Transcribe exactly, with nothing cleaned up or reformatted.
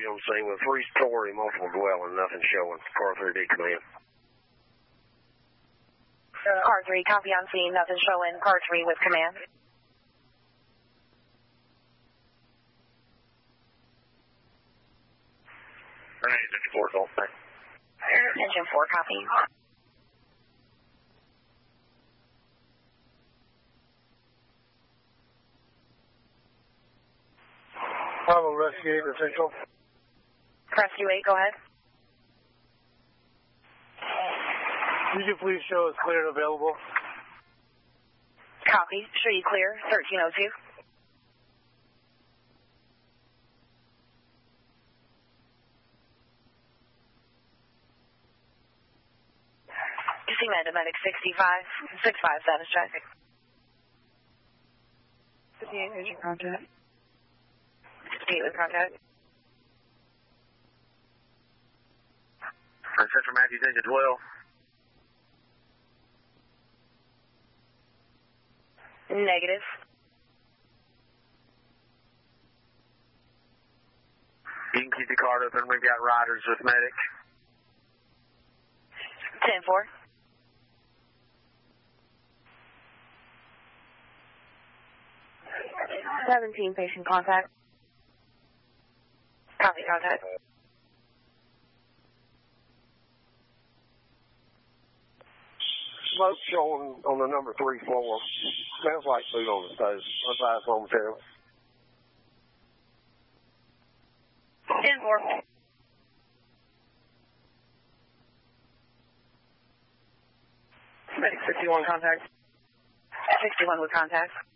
Harvey on scene with three-story multiple dwelling, nothing showing. Car three D command. Car three, copy on scene, nothing showing. Car three with command. Engine four, don't think. Engine four, copy. Bravo, Rescue eight, Central. Rescue eight, go ahead. Could you please show us clear and available? Copy. Show you clear, thirteen oh two. C-Med to medic sixty-five, sixty-five status check. fifty-eight, engine contact. fifty-eight with contact. Central Matthews, engine twelve. Negative. You can keep the card open. We've got riders with medic. ten four. seventeen, patient contact. Copy, contact. Smoke showing on the number three floor. Smells like food on the stove. Advise momentarily. ten four. Medic sixty-one contact. sixty-one with contact.